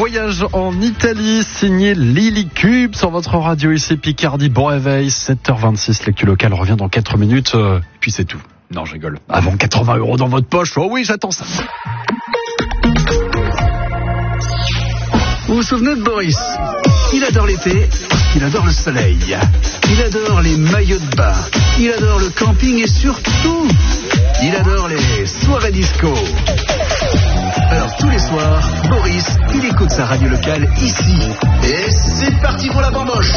Voyage en Italie, signé Lily Cube sur votre radio ici Picardie. Bon réveil, 7h26, l'actu locale revient dans 4 minutes, puis c'est tout. Non, je rigole. Avant 80 € dans votre poche, oh oui, j'attends ça. Vous vous souvenez de Boris ? Il adore l'été, il adore le soleil, il adore les maillots de bain, il adore le camping et surtout, il adore les soirées disco. Alors tous les soirs, Boris, il écoute sa radio locale ici. Et c'est parti pour la bamboche.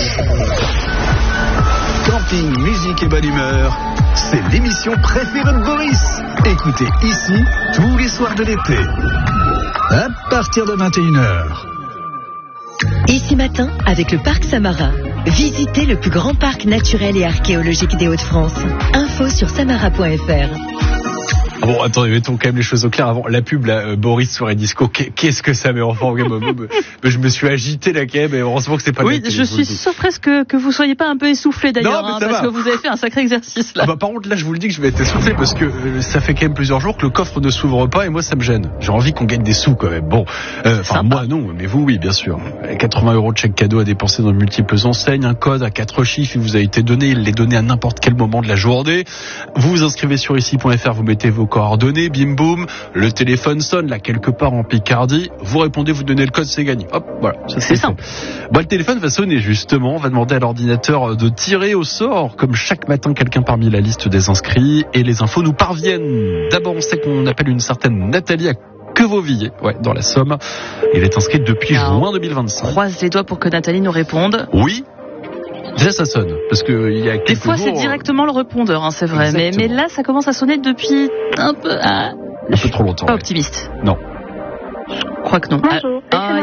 Camping, musique et bonne humeur, c'est l'émission préférée de Boris. Écoutez ici tous les soirs de l'été, à partir de 21h. Ici matin, avec le Parc Samara. Visitez le plus grand parc naturel et archéologique des Hauts-de-France. Info sur samara.fr. Bon, attendez, mettons quand même les choses au clair avant. La pub, là, Boris soirée disco, qu'est-ce que ça met en forme? Je me suis agité là quand même, et heureusement que c'est pas. Oui, je suis surprise que vous soyez pas un peu essoufflé d'ailleurs, parce que vous avez fait un sacré exercice là. Par contre, là, je vous le dis que je vais être essoufflé parce que ça fait quand même plusieurs jours que le coffre ne s'ouvre pas et moi ça me gêne. J'ai envie qu'on gagne des sous quand même. Bon, moi non, mais vous oui, bien sûr. 80 € de chèque cadeau à dépenser dans de multiples enseignes, un code à 4 chiffres, il vous a été donné, il l'est donné à n'importe quel moment de la journée. Vous vous inscrivez sur ici.fr, vous mettez vos coordonnées, bim boum, le téléphone sonne là quelque part en Picardie, vous répondez, vous donnez le code, c'est gagné. Hop, voilà, c'est simple. Bon, le téléphone va sonner justement, on va demander à l'ordinateur de tirer au sort, comme chaque matin, quelqu'un parmi la liste des inscrits, et les infos nous parviennent. D'abord, on sait qu'on appelle une certaine Nathalie à Quevauvillers, dans la Somme. Il est inscrit depuis juin 2025. Croise les doigts pour que Nathalie nous réponde. Oui. Déjà ça sonne, parce que il y a quelques des fois jours, c'est directement le répondeur, c'est vrai, mais là ça commence à sonner depuis un peu trop longtemps. Pas optimiste. Non. Je crois que non. Bonjour.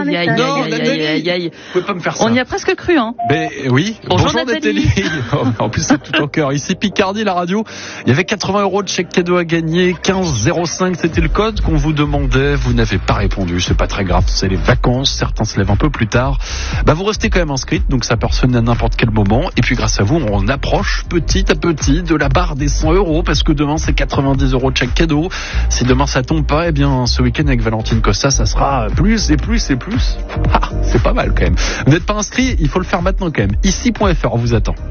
Aïe. Vous pouvez pas me faire ça. On y a presque cru, hein. Ben oui. Bonjour Nathalie. En plus c'est tout en cœur. Ici Picardie, la radio. Il y avait 80 € de chèque cadeau à gagner. 15,05, c'était le code qu'on vous demandait. Vous n'avez pas répondu. C'est pas très grave. C'est les vacances. Certains se lèvent un peu plus tard. Vous restez quand même inscrite. Donc ça peut sonner à n'importe quel moment. Et puis grâce à vous, on approche petit à petit de la barre des 100 €. Parce que demain c'est 90 € de chèque cadeau. Si demain ça tombe pas, ce week-end avec Valentine Costa, ça sera plus et plus et plus. C'est pas mal quand même. Vous n'êtes pas inscrit, il faut le faire maintenant quand même. Ici.fr, on vous attend.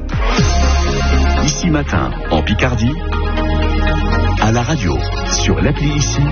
Ici matin, en Picardie, à la radio, sur l'appli Ici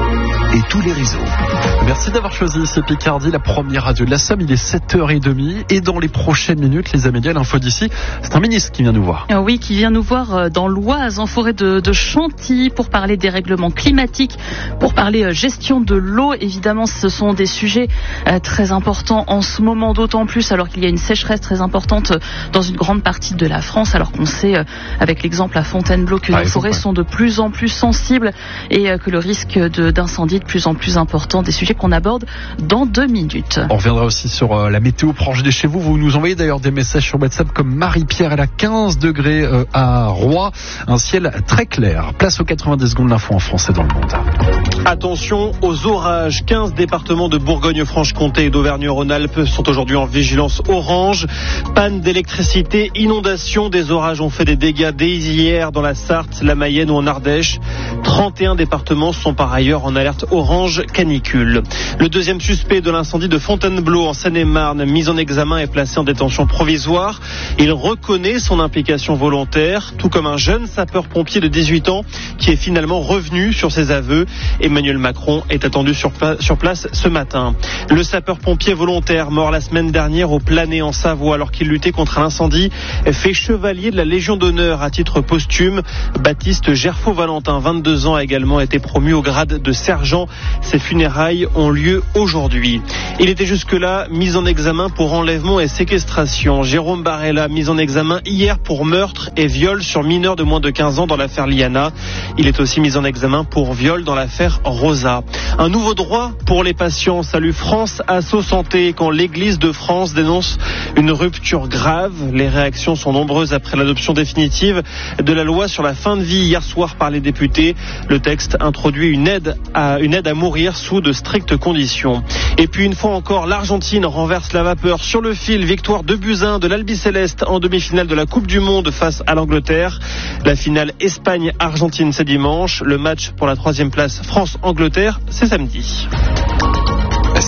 et tous les réseaux. Merci d'avoir choisi ici Picardie, la première radio de la Somme. Il est 7h30 et dans les prochaines minutes, les amis, l'info d'ici, c'est un ministre qui vient nous voir. Oui, qui vient nous voir dans l'Oise, en forêt de Chantilly, pour parler des règlements climatiques, pour parler gestion de l'eau. Évidemment, ce sont des sujets très importants en ce moment, d'autant plus alors qu'il y a une sécheresse très importante dans une grande partie de la France, alors qu'on sait, avec l'exemple à Fontainebleau, que nos forêts sont de plus en plus sensibles et que le risque d'incendie est de plus en plus important, des sujets qu'on aborde dans 2 minutes. On reviendra aussi sur la météo proche de chez vous. Vous nous envoyez d'ailleurs des messages sur WhatsApp comme Marie-Pierre, elle a 15 degrés à Roy, un ciel très clair. Place aux 90 secondes l'info en français dans le monde. Attention aux orages. 15 départements de Bourgogne-Franche-Comté et d'Auvergne-Rhône-Alpes sont aujourd'hui en vigilance orange. Panne d'électricité, inondation. Des orages ont fait des dégâts dès hier dans la Sarthe, la Mayenne ou en Ardèche. 31 départements sont par ailleurs en alerte orange canicule. Le deuxième suspect de l'incendie de Fontainebleau en Seine-et-Marne, mis en examen et placé en détention provisoire. Il reconnaît son implication volontaire, tout comme un jeune sapeur-pompier de 18 ans qui est finalement revenu sur ses aveux. Emmanuel Macron est attendu sur place ce matin. Le sapeur-pompier volontaire mort la semaine dernière au Planay en Savoie alors qu'il luttait contre l'incendie fait chevalier de la Légion d'honneur à titre posthume. Baptiste Gerfaux-Valentin, 22 ans, a également été promu au grade de sergent. Ses funérailles ont lieu aujourd'hui. Il était jusque-là mis en examen pour enlèvement et séquestration. Jérôme Barella, mis en examen hier pour meurtre et viol sur mineur de moins de 15 ans dans l'affaire Liana. Il est aussi mis en examen pour viol dans l'affaire Rosa. Un nouveau droit pour les patients. Salut France Asso Santé quand l'Église de France dénonce une rupture grave. Les réactions sont nombreuses après l'adoption définitive de la loi sur la fin de vie hier soir par les députés. Le texte introduit une aide à mourir sous de strictes conditions. Et puis une fois encore, l'Argentine renverse la vapeur sur le fil. Victoire 2-1 de l'Albi Céleste en demi-finale de la Coupe du Monde face à l'Angleterre. La finale Espagne-Argentine c'est dimanche. Le match pour la 3e place France-Angleterre c'est samedi.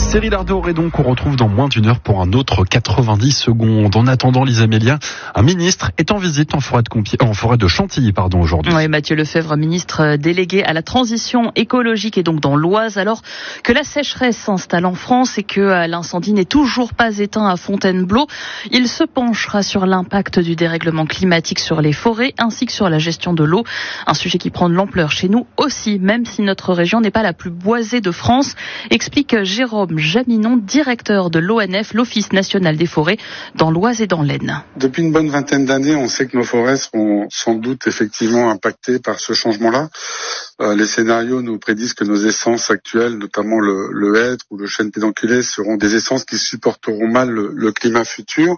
Cyril Ardoré donc qu'on retrouve dans moins d'une heure pour un autre 90 secondes. En attendant, Lisa Mélia, un ministre est en visite en forêt de Chantilly aujourd'hui. Oui, Mathieu Lefebvre, ministre délégué à la transition écologique, est donc dans l'Oise alors que la sécheresse s'installe en France et que l'incendie n'est toujours pas éteint à Fontainebleau. Il se penchera sur l'impact du dérèglement climatique sur les forêts ainsi que sur la gestion de l'eau. Un sujet qui prend de l'ampleur chez nous aussi, même si notre région n'est pas la plus boisée de France, explique Jérôme Jaminon, directeur de l'ONF, l'Office national des forêts, dans l'Oise et dans l'Aisne. Depuis une bonne vingtaine d'années, on sait que nos forêts seront sans doute effectivement impactées par ce changement-là. Les scénarios nous prédisent que nos essences actuelles, notamment le hêtre ou le chêne pédonculé, seront des essences qui supporteront mal le climat futur.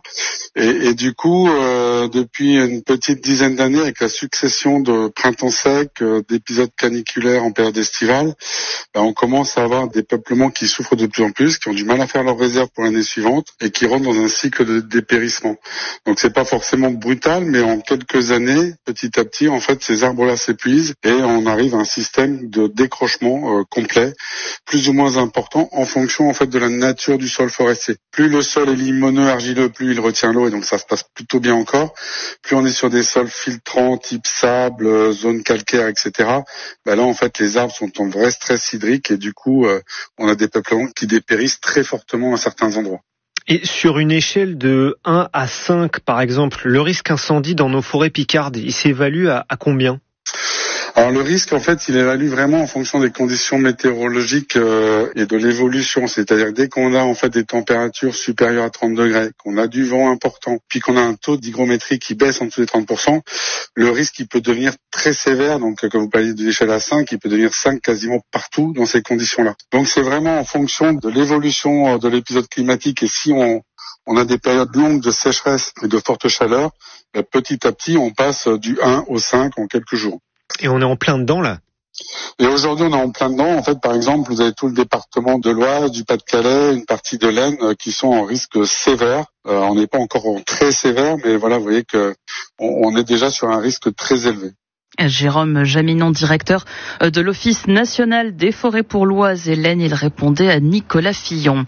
Et du coup, depuis une petite dizaine d'années, avec la succession de printemps secs, d'épisodes caniculaires en période estivale, on commence à avoir des peuplements qui souffrent de plus en plus, qui ont du mal à faire leurs réserves pour l'année suivante et qui rentrent dans un cycle de dépérissement. Donc c'est pas forcément brutal, mais en quelques années, petit à petit, en fait, ces arbres-là s'épuisent et on arrive à un système de décrochement complet, plus ou moins important en fonction en fait de la nature du sol forestier. Plus le sol est limoneux, argileux, plus il retient l'eau et donc ça se passe plutôt bien encore. Plus on est sur des sols filtrants, type sable, zone calcaire, etc. Là en fait les arbres sont en vrai stress hydrique et du coup on a des peuplements qui dépérissent très fortement à certains endroits. Et sur une échelle de 1 à 5 par exemple, le risque incendie dans nos forêts picardes, il s'évalue à combien ? Alors le risque, en fait, il évalue vraiment en fonction des conditions météorologiques et de l'évolution. C'est-à-dire dès qu'on a en fait des températures supérieures à 30 degrés, qu'on a du vent important, puis qu'on a un taux d'hygrométrie qui baisse en dessous des 30%, le risque il peut devenir très sévère. Donc quand vous parlez de l'échelle à 5, il peut devenir 5 quasiment partout dans ces conditions-là. Donc c'est vraiment en fonction de l'évolution de l'épisode climatique et si on a des périodes longues de sécheresse et de forte chaleur, petit à petit on passe du 1 au 5 en quelques jours. Et on est en plein dedans là. Et aujourd'hui, on est en plein dedans. En fait, par exemple, vous avez tout le département de l'Oise, du Pas-de-Calais, une partie de l'Aisne qui sont en risque sévère. On n'est pas encore en très sévère, mais voilà, vous voyez que on est déjà sur un risque très élevé. Jérôme Jaminon, directeur de l'Office national des forêts pour l'Oise et l'Aisne, il répondait à Nicolas Fillon.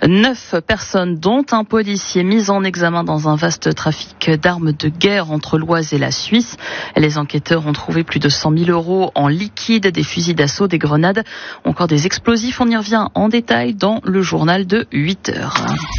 9 personnes, dont un policier, mis en examen dans un vaste trafic d'armes de guerre entre l'Oise et la Suisse. Les enquêteurs ont trouvé plus de 100 000 euros en liquide, des fusils d'assaut, des grenades, encore des explosifs. On y revient en détail dans le journal de 8 heures.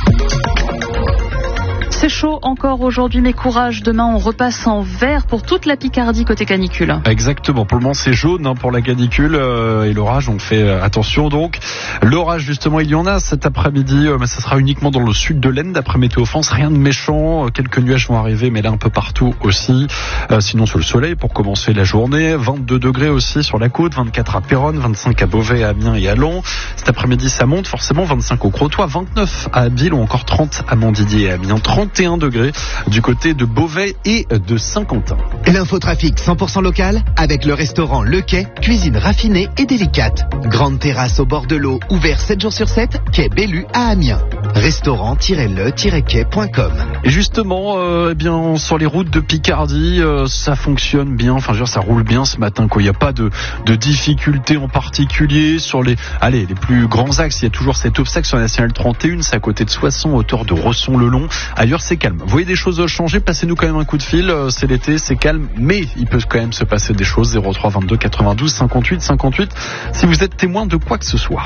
C'est chaud encore aujourd'hui, mais courage, demain on repasse en vert pour toute la Picardie côté canicule. Exactement, pour le moment c'est jaune pour la canicule et l'orage, on fait attention donc. L'orage justement, il y en a cet après-midi, mais ça sera uniquement dans le sud de l'Aisne d'après Météo France, rien de méchant, quelques nuages vont arriver mais là un peu partout aussi. Sinon sur le soleil pour commencer la journée, 22 degrés aussi sur la côte, 24 à Péronne, 25 à Beauvais, à Amiens et à Laon. Cet après-midi ça monte forcément, 25 au Crotoy, 29 à Abbeville ou encore 30 à Montdidier et à Amiens, 31 degrés du côté de Beauvais et de Saint-Quentin. L'infotrafic 100% local avec le restaurant Le Quai, cuisine raffinée et délicate. Grande terrasse au bord de l'eau, ouvert 7 jours sur 7, quai Bellu à Amiens. Restaurant-le-quai.com. Et justement, bien sur les routes de Picardie, ça fonctionne bien. Enfin, je veux dire, ça roule bien ce matin. Il n'y a pas de difficultés en particulier sur les plus grands axes. Il y a toujours cet obstacle sur la nationale 31, c'est à côté de Soissons, hauteur de Ressons-le-Long. Ailleurs, c'est calme. Vous voyez des choses changer, passez-nous quand même un coup de fil. C'est l'été, c'est calme, mais il peut quand même se passer des choses. 03 22 92 58 58. Si vous êtes témoin de quoi que ce soit.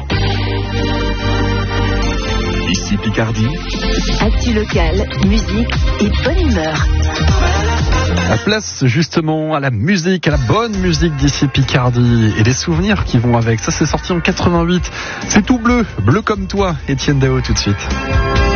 Ici Picardie. Actu local, musique et bonne humeur. La place justement à la musique, à la bonne musique d'ici Picardie et les souvenirs qui vont avec. Ça c'est sorti en 88. C'est tout bleu, bleu comme toi. Étienne Dao tout de suite.